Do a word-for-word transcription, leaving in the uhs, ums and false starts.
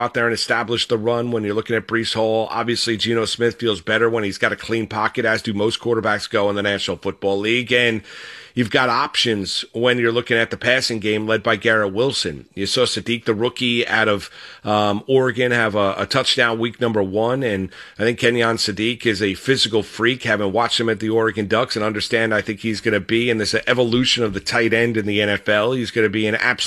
out there and establish the run when you're looking at Breece Hall. Obviously, Geno Smith feels better when he's got a clean pocket, as do most quarterbacks go in the National Football League. And you've got options when you're looking at the passing game led by Garrett Wilson. You saw Sadiq, the rookie out of um, Oregon, have a, a touchdown week number one. And I think Kenyon Sadiq is a physical freak, having watched him at the Oregon Ducks and understand I think he's going to be in this evolution of the tight end in the N F L. He's going to be an absolute